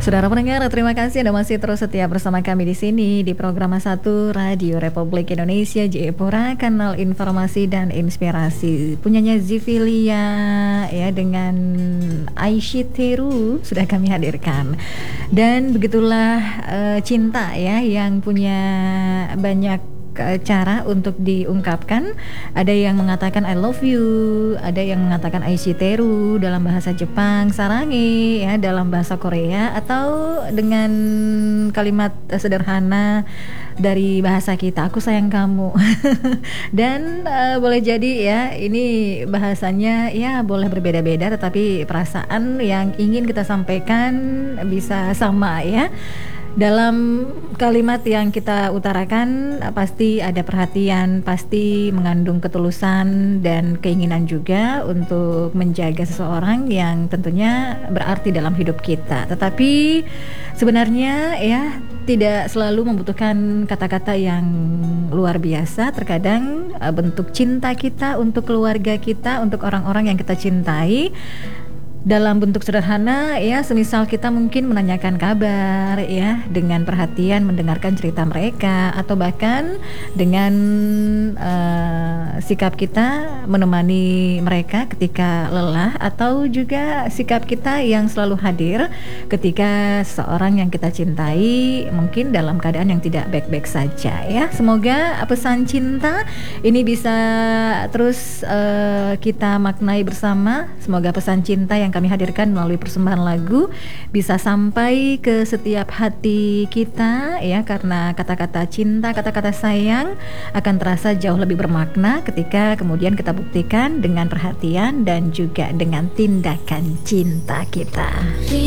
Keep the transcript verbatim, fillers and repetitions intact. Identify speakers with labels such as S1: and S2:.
S1: Saudara pendengar, terima kasih Anda masih terus setia bersama kami di sini di program satu Radio Republik Indonesia Jayapura, kanal informasi dan inspirasi. Punyanya Zivilia ya dengan Aisyiteru sudah kami hadirkan. Dan begitulah uh, cinta ya yang punya banyak cara untuk diungkapkan. Ada yang mengatakan I love you, ada yang mengatakan Aishiteru dalam bahasa Jepang, sarangi ya dalam bahasa Korea, atau dengan kalimat sederhana dari bahasa kita, aku sayang kamu. Dan uh, boleh jadi ya ini bahasanya ya boleh berbeda-beda, tetapi perasaan yang ingin kita sampaikan bisa sama ya. Dalam kalimat yang kita utarakan pasti ada perhatian, pasti mengandung ketulusan dan keinginan juga untuk menjaga seseorang yang tentunya berarti dalam hidup kita. Tetapi sebenarnya ya tidak selalu membutuhkan kata-kata yang luar biasa. Terkadang bentuk cinta kita untuk keluarga kita, untuk orang-orang yang kita cintai dalam bentuk sederhana ya, semisal kita mungkin menanyakan kabar ya, dengan perhatian mendengarkan cerita mereka, atau bahkan dengan uh, sikap kita menemani mereka ketika lelah, atau juga sikap kita yang selalu hadir ketika seorang yang kita cintai mungkin dalam keadaan yang tidak baik-baik saja ya. Semoga pesan cinta ini bisa terus uh, kita maknai bersama. Semoga pesan cinta yang kami hadirkan melalui persembahan lagu bisa sampai ke setiap hati kita ya, karena kata-kata cinta, kata-kata sayang akan terasa jauh lebih bermakna ketika kemudian kita buktikan dengan perhatian dan juga dengan tindakan cinta kita.